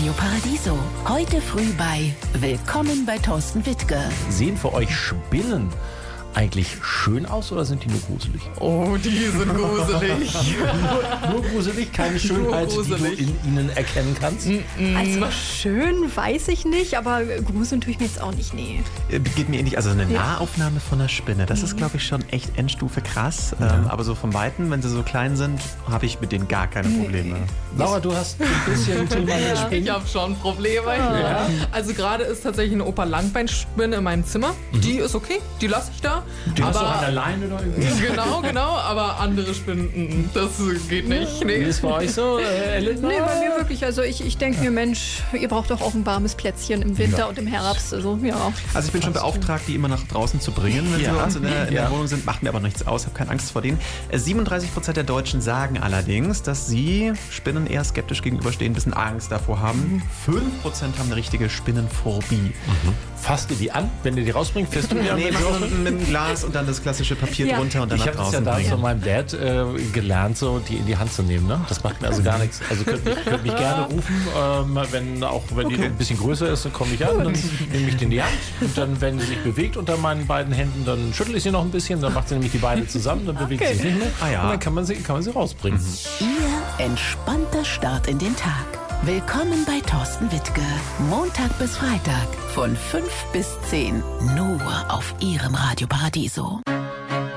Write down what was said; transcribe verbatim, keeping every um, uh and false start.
Radio Paradiso. Heute früh bei Willkommen bei Thorsten Wittke. Sehen für euch Spinnen eigentlich schön aus oder sind die nur gruselig? Oh, die sind gruselig. nur, nur gruselig, keine Schönheit, gruselig. die du in ihnen erkennen kannst? Also schön weiß ich nicht, aber gruseln tue ich mir jetzt auch nicht, nee. Äh, Geht mir ähnlich, also eine Ja. Nahaufnahme von einer Spinne, das ist, glaube ich, schon echt Endstufe krass. Ähm, aber so vom Weiten, wenn sie so klein sind, habe ich mit denen gar keine Probleme. Laura, du hast ein bisschen ein Thema mit Ich Spinnen. habe schon Probleme. Ja. Also gerade ist tatsächlich eine Opa-Langbeinspinne in meinem Zimmer. Die ist okay, die lasse ich da. Die hast du aber an der Leine oder irgendwie? Genau, genau, aber andere Spinnen, mm, das geht nicht. Wie Nee. ist bei euch so, äh, Elena? Nee, bei mir wirklich. Also ich, ich denke mir, Mensch, ihr braucht doch auch ein warmes Plätzchen im Winter Ja. und im Herbst. Also ja. Also ich bin schon beauftragt, die immer nach draußen zu bringen, wenn sie Ja. bei uns in der, in Ja. der Wohnung sind. Macht mir aber nichts aus, habe keine Angst vor denen. Äh, siebenunddreißig Prozent der Deutschen sagen allerdings, dass sie Spinnen eher skeptisch gegenüberstehen, ein bisschen Angst davor haben. fünf Prozent haben eine richtige Spinnenphobie. Fasst ihr die an, wenn ihr die rausbringt? Fährst du die an? Nee, wenn mach sie so rausbringen? mit dem Glas und dann das klassische Papier Ja. drunter und dann Ich nach habe das ja draußen damals von bringen. meinem Dad äh, gelernt, so die in die Hand zu nehmen. Ne? Das macht mir also gar nichts. Also könnt mich, könnt mich gerne rufen, ähm, wenn auch wenn die Okay. ein bisschen größer ist, dann komme ich an, dann nehme ich die in die Hand und dann, wenn sie sich bewegt unter meinen beiden Händen, dann schüttel ich sie noch ein bisschen, dann macht sie nämlich die Beine zusammen, dann bewegt sie sich nicht mehr Ah ja. und dann kann man sie, kann man sie rausbringen. Ihr entspannter Start in den Tag. Willkommen bei Thorsten Wittke. Montag bis Freitag von fünf bis zehn. Nur auf Ihrem Radio Paradiso.